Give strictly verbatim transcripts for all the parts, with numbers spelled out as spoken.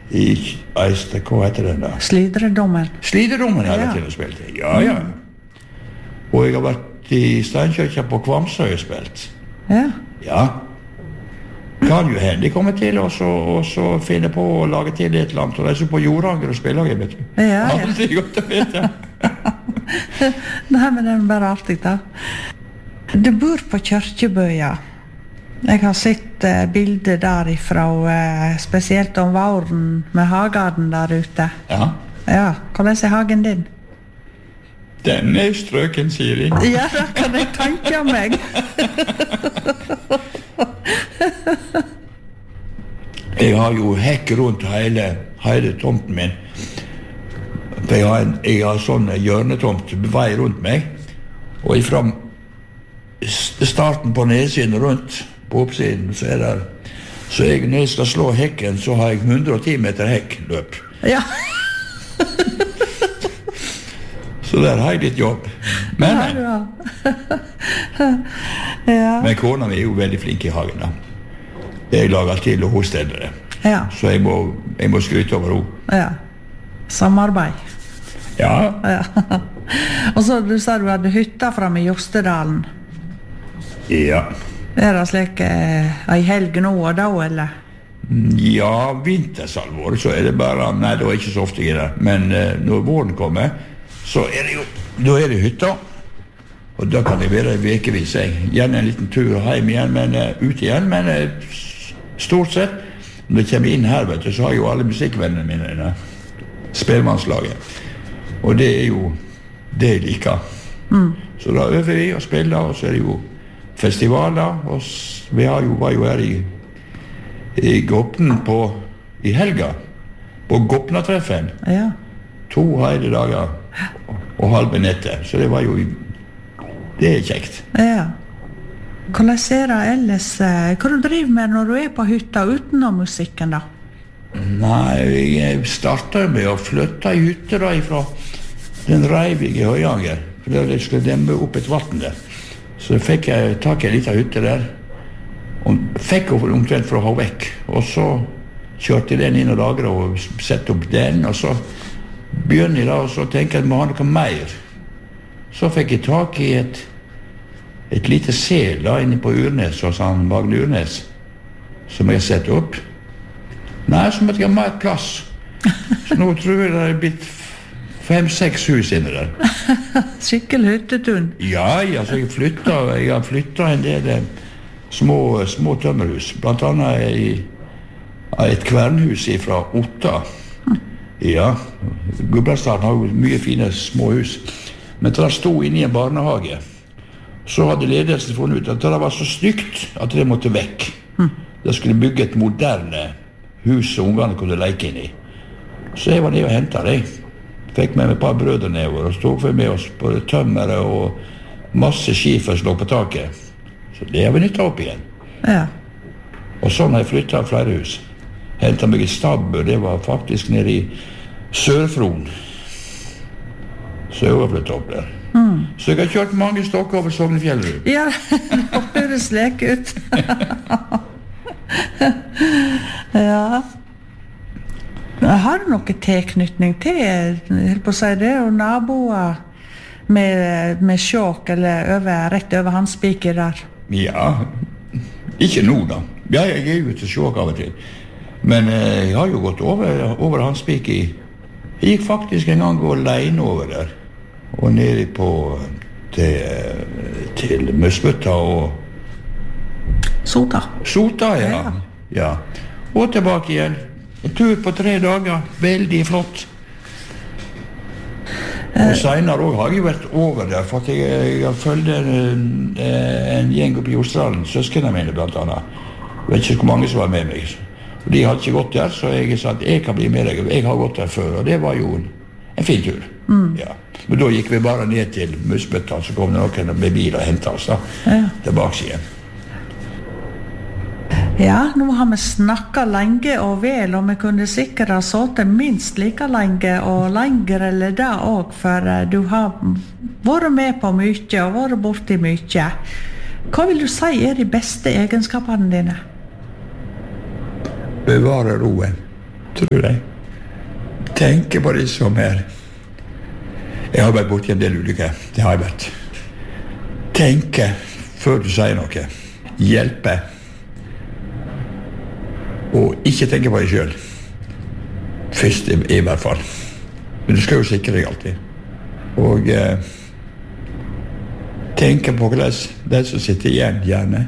I Eiste, hva heter den da? Slidredommen. Slidredommen har jeg Ja. til å spille. Ja, ja. Og jeg har vært i Steinkirken på Kvamsøy og spilt. Ja. Ja. Kan jo hende de kommer til og så, og så finne på å lage til et eller annet og reise på Jordanger og spille, jeg vet du. Ja, ja. Aldri godt å vite. Nei, men det er bare artig da. Du bor på Kjørkjebøya. Jeg har sett eh, bilder derifra, eh, spesielt om våren med hagen der ute. Ja. Ja, hvordan er hagen din? Den er strøken, sier de. Ja, det kan jeg tenke meg. Jeg har jo hekk rundt hele, hele tomten min. For jeg har, en, jeg har sånn hjørnetomt vei rundt meg. Og ifra starten på nedsiden rundt, på oppsiden, så er det... Så jeg, når jeg skal slå hekken, så har jeg hundre og ti meter hekkløp. Ja. Så der har jeg litt jobb. Men, Ja, du har. Ja. men kona mi er jo veldig flink i hagen da. Jeg lager til og hun steller det. Ja. Så jeg må, jeg må skryte over henne. Ja. Samarbeid. Ja, Ja. Og så du sa du hadde hytta frem i Jostedalen. ja. Er det slik eh, ei helg nå og da, eller? Ja, vintersalvår, så er det bare... Nei, det er ikke så ofte i det. Men eh, når våren kommer, så er det jo... Da er det hytta. Og da kan det være vekevis, jeg. Gjerne en liten tur hjem igjen, men uh, ut igjen. Men uh, stort sett, når jeg kommer inn her, vet du, så har jeg jo alle musikkvennene mine inne. Spellemannslaget. Og det er jo det jeg liker. Mm. Så da øver vi og spiller, og så er det jo festivaler. Og s- vi har jo, var jo her i, i Gopnen på, i helga. På Gopnatreffen. Ja. To hele dager og halve nettet. Så det var jo... Det er kjekt. Ja. Hvordan er det ellers? eh, Hva du driver med når du er på hytta utenom musikken da? Nei, jeg startet med å flytte i hytte da ifra den Reivig i Høyanger. For der jeg skulle demme opp et vatten der. Så fikk jeg tak i en liten hytte der. Og fikk hun omtrent for å ha vekk. Og så kjørte jeg den inn og lagret og sette opp den. Og så begynner jeg da, og så tenker jeg at jeg må ha noe mer. Så fikk jeg tak i et, et lite sel da inne på Urnes, hos han Magne Urnes, som jeg setter opp. Nei, så måtte jeg ha mer plass. Så nå tror jeg det er blitt fem-seks hus inne der. Skikkelig hyttetun. Ja, ja, så jeg flyttet, jeg har flyttet en del eh, små, små tømmerhus. Blant annet i, et kvernhus fra Otta. Ja, Gudbrandsdalen har jo mye fine små hus. Men da det stod inne i en barnehage, så hadde ledelsen funnet ut at det var så stygt at det måtte vekk. Det skulle bygge et moderne hus som ungene kunne leke inn i. Så jeg var nede og hentet det. Fikk med meg et par brødre nedover, og stod for med oss på tømmere og masse skifer som lå på taket. Så det har vi nyttet opp igjen. Ja. Og sånn har jeg flyttet flere hus. Hentet meg i Stabbu, det var faktisk nede i Sør-Fron. Så jeg har flyttet opp der. Mm. Så jeg har kjørt mange stokker over Sognefjellrud. Ja, nå høres lek ut. Ja. Har du noe tilknytning til, jeg på å si det, og naboer med, med sjåk, eller over, rett over hans spiker der? Ja, ikke nå da. Ja, jeg er jo til sjåk av og til. Men eh, jeg har jo gått over, over hans spik i... Jeg gikk faktisk en gang alene over der. Og nede på til, til Møsbøtta og... Sota. Sota, ja. Ja. Og tilbake igjen. En tur på tre dager. Veldig flott. Og senere også har jeg vært over der, for at jeg, jeg følte en, en gjeng oppe i Australien, søskene mine blant annet. Jeg vet ikke hvor mange som var med meg. Og de hadde ikke gått der, så jeg sa at jeg kan bli med deg. Jeg har gått der før, og det var jo en, en fin tur. Mm. Ja. Men da gikk vi bare ned til Musbøtta, så kom det noen med bil og hentet oss da, Ja. tilbake igjen. Ja, nå har vi snakket lenge og vel, og vi kunne sikkert ha sittet minst like lenge og lenger eller det også, for eh, du har vært med på mye og vært borti mye. Hva vil du si er de beste egenskapene dine? Bevare roen. tror jeg. Tenke på det som er. Jeg har vært borti en del ulykker. Det har jeg vært. Tenke før du sier noe. Hjelpe. Og ikke tenke på deg selv. Først i, i hvert fall. Men du skal jo sikre deg alltid. Og eh, tenke på hvordan de som sitter igjen gjerne.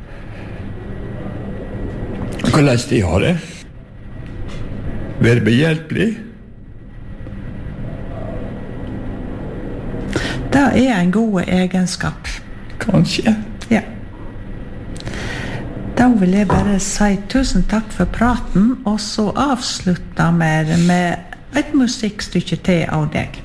Hvordan de har det. Være behjelpelig. Det er en god egenskap. Kanskje. Ja. Da vil jeg bare si tusen takk for praten, og så avslutte med, med et musikkstykke til av deg.